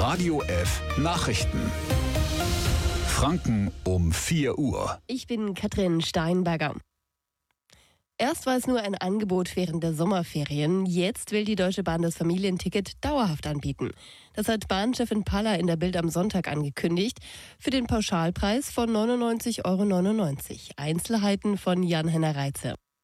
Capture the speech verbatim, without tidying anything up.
Radio F Nachrichten. Franken um vier Uhr. Ich bin Katrin Steinberger. Erst war es nur ein Angebot während der Sommerferien. Jetzt will die Deutsche Bahn das Familienticket dauerhaft anbieten. Das hat Bahnchefin Paller in der Bild am Sonntag angekündigt. Für den Pauschalpreis von neunundneunzig Euro neunundneunzig. Einzelheiten von Jan-Henner Reitze.